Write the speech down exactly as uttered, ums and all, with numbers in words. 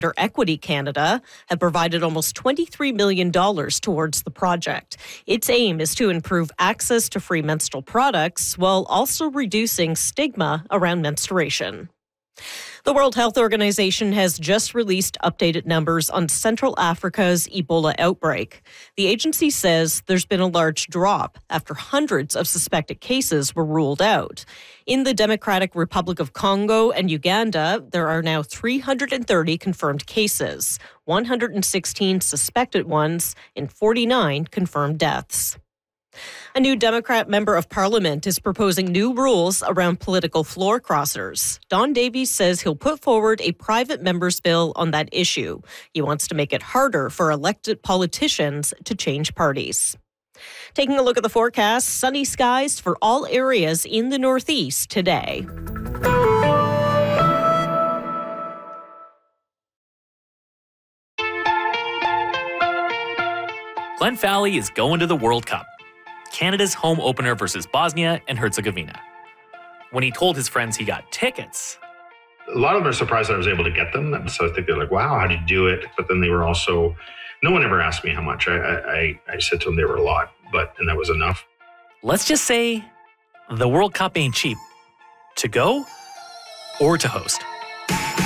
Equity Canada have provided almost twenty-three million dollars towards the project. Its aim is to improve access to free menstrual products while also reducing stigma around menstruation. The World Health Organization has just released updated numbers on Central Africa's Ebola outbreak. The agency says there's been a large drop after hundreds of suspected cases were ruled out. In the Democratic Republic of Congo and Uganda, there are now three hundred thirty confirmed cases, one hundred sixteen suspected ones, and forty-nine confirmed deaths. A new Democrat member of Parliament is proposing new rules around political floor crossers. Don Davies says he'll put forward a private member's bill on that issue. He wants to make it harder for elected politicians to change parties. Taking a look at the forecast, sunny skies for all areas in the Northeast today. Glen Valley is going to the World Cup, Canada's home opener versus Bosnia and Herzegovina. When he told his friends he got tickets, a lot of them are surprised that I was able to get them. So I think they're like, wow, how did you do it? But then they were also, no one ever asked me how much. I I, I said to them they were a lot, but and that was enough. Let's just say the World Cup ain't cheap. To go or to host.